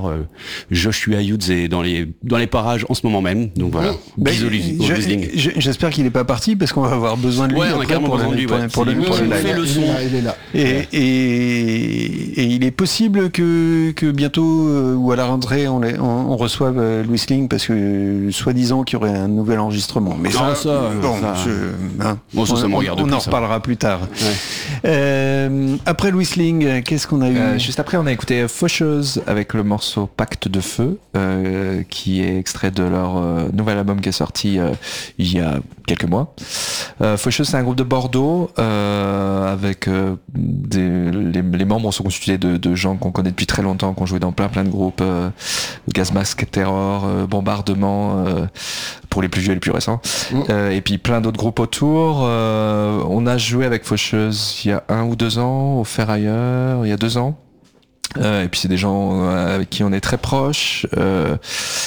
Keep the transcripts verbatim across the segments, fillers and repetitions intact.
d'ailleurs, euh, Joshua Hughes est dans les dans les parages en ce moment même. Donc voilà. Bah, Bisous je, je, j'espère qu'il n'est pas parti parce qu'on va avoir besoin de lui ouais, après pour, le, lui, pour, ouais. pour, le, pour le live. Fait le son. Il est là. Il est là. Et, ouais. et, et il est possible que, que bientôt euh, ou à la rentrée on, les, on, on reçoive euh, Louis Sling parce que euh, soi-disant qu'il y aurait un nouvel enregistrement. Mais non, ça, ça, bon, ça, je, hein, bon, ça, ça on, me regarde on, on plus, en ça. reparlera plus tard. Ouais. Euh, après Louis Sling, qu'est-ce qu'on a eu euh, Juste après, on a écouté Faucheuse avec le morceau Pacte de Feu, euh, qui est extrait de leur euh, nouvel album qui est sorti euh, il y a quelques mois. Euh, Faucheuse, c'est un groupe de Bordeaux euh, avec euh, des, les, les membres sont constitués de, de gens qu'on connaît depuis très longtemps, qui ont joué dans plein plein de groupes, euh, Gaz Masque Terror, euh, Bombardement, euh, pour les plus vieux et les plus récents, mmh. euh, et puis plein d'autres groupes autour. Euh, on a joué avec Faucheuse il y a un ou deux ans, au Ferrailleur, il y a deux ans. Euh, et puis c'est des gens avec qui on est très proches, euh,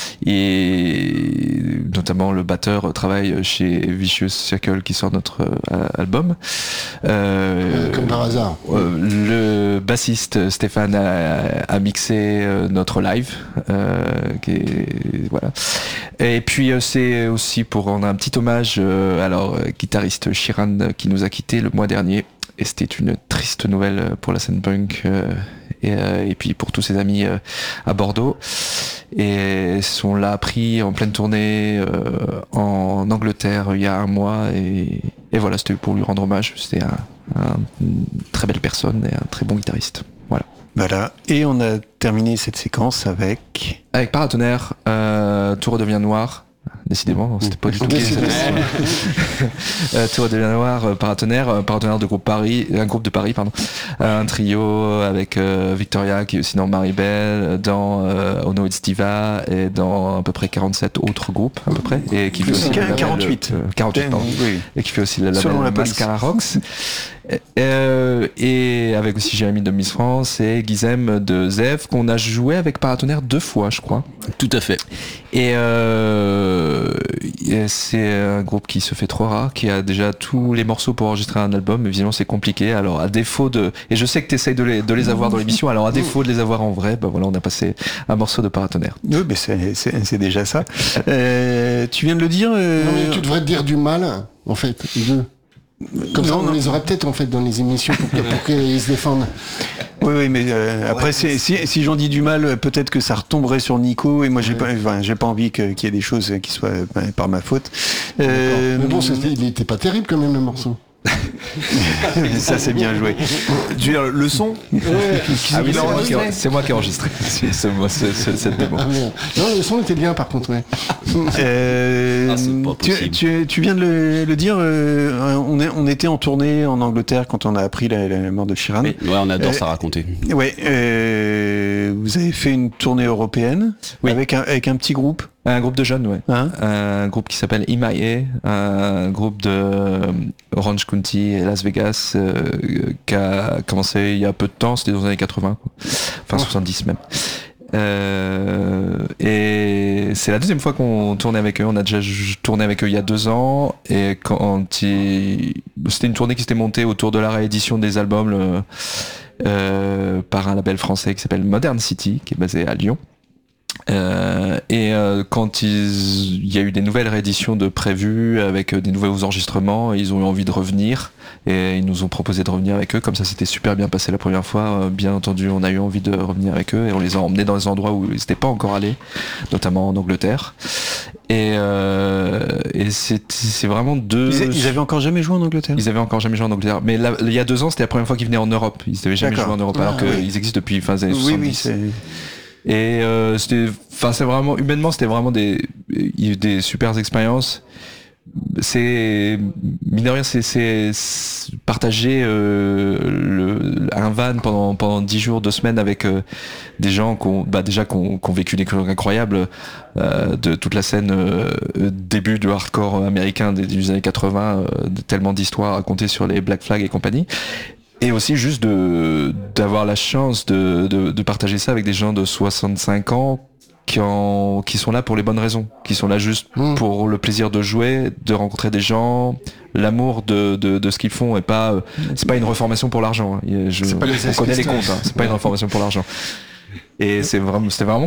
et notamment le batteur travaille chez Vicious Circle qui sort notre euh, album. Euh, Comme par hasard. Euh, le bassiste Stéphane a, a mixé euh, notre live, euh, qui est, voilà. Et puis euh, c'est aussi pour rendre un petit hommage, euh, alors euh, guitariste Shiran qui nous a quitté le mois dernier. Et c'était une triste nouvelle pour la scène punk euh, et, euh, et puis pour tous ses amis euh, à Bordeaux. Et on l'a appris en pleine tournée euh, en Angleterre il y a un mois. Et, et voilà, c'était pour lui rendre hommage. C'était un, un, une très belle personne et un très bon guitariste. Voilà. Voilà. Et on a terminé cette séquence avec... Avec Paratonnerre, euh, Tout redevient noir. Décidément, c'était pas du tout euh, Tout redevient noir, euh, Paratonnerre, euh, Paratonnerre de groupe Paris, un groupe de Paris, pardon, euh, un trio avec euh, Victoria qui est aussi dans Maribel, dans euh, Ono It's Diva et dans à peu près quarante-sept autres groupes à peu près, et qui fait aussi le label, quarante-huit, euh, quarante-huit pardon, oui. Et qui fait aussi le Selon label Mascara Rocks. Et, euh, et avec aussi Jérémy de Miss France et Guizem de Zev qu'on a joué avec Paratonnerre deux fois je crois. Tout à fait. Et, euh, et c'est un groupe qui se fait trop rare, qui a déjà tous les morceaux pour enregistrer un album, mais évidemment c'est compliqué. Alors à défaut de, et je sais que tu essayes de les, de les avoir dans l'émission, alors à défaut de les avoir en vrai, bah voilà, on a passé un morceau de Paratonnerre. Oui, mais c'est, c'est, c'est déjà ça. euh, tu viens de le dire. Euh... Non, mais tu devrais te dire du mal, en fait, de... Comme non, ça, on non. les aurait peut-être en fait dans les émissions pour, pour qu'ils se défendent. Oui, oui, mais euh, après, c'est, si, si j'en dis du mal, peut-être que ça retomberait sur Nico, et moi, j'ai ouais. pas, enfin, j'ai pas envie que, qu'il y ait des choses qui soient ben, par ma faute. Euh, mais bon, c'était, il était pas terrible quand même le morceau. Ça c'est bien joué. Tu veux dire le son ouais. Ah oui, c'est, moi qui, c'est moi qui ai enregistré c'est, c'est, c'est, c'est, cette démo. Ah, non, le son était bien par contre, ouais. euh, ah, tu, tu, tu viens de le, le dire, euh, on, est, on était en tournée en Angleterre quand on a appris la, la mort de Sheeran. Ouais, on adore euh, ça raconter. Ouais, euh, vous avez fait une tournée européenne oui. avec, un, avec un petit groupe. Un groupe de jeunes, ouais. Hein un groupe qui s'appelle I M I A, un groupe de Orange County et Las Vegas, euh, qui a commencé il y a peu de temps, c'était dans les années quatre-vingts, quoi. Enfin oh. soixante-dix même. Euh, et c'est la deuxième fois qu'on tournait avec eux. On a déjà tourné avec eux il y a deux ans, et quand il... c'était une tournée qui s'était montée autour de la réédition des albums le... euh, par un label français qui s'appelle Modern City, qui est basé à Lyon. Euh, et euh, quand il y a eu des nouvelles rééditions de prévues avec euh, des nouveaux enregistrements, ils ont eu envie de revenir et ils nous ont proposé de revenir avec eux. Comme ça, c'était super bien passé la première fois. Euh, bien entendu, on a eu envie de revenir avec eux et on les a emmenés dans des endroits où ils n'étaient pas encore allés, notamment en Angleterre. Et, euh, et c'est, c'est vraiment deux. Ils, ils avaient encore jamais joué en Angleterre. Ils avaient encore jamais joué en Angleterre. Mais là, il y a deux ans, c'était la première fois qu'ils venaient en Europe. Ils n'avaient jamais D'accord. joué en Europe, alors ah, qu'ils oui. existent depuis fin des années soixante-dix. Oui, oui, c'est... Et euh, c'était, enfin c'est vraiment humainement c'était vraiment des des super expériences. C'est mine de rien c'est, c'est, c'est partager euh, le, un van pendant pendant dix jours, deux semaines avec euh, des gens qui ont bah déjà qui ont, qui ont vécu des choses incroyables euh, de toute la scène euh, début du hardcore américain des, des années quatre-vingts, euh, tellement d'histoires racontées sur les Black Flag et compagnie. Et aussi juste de d'avoir la chance de, de de partager ça avec des gens de soixante-cinq ans qui en, qui sont là pour les bonnes raisons, qui sont là juste mmh. pour le plaisir de jouer, de rencontrer des gens, l'amour de de de ce qu'ils font, et pas c'est pas une reformation pour l'argent. Hein. Je, c'est pas les on connaît les comptes, hein. C'est pas une reformation pour l'argent. Et c'est vraiment c'était vraiment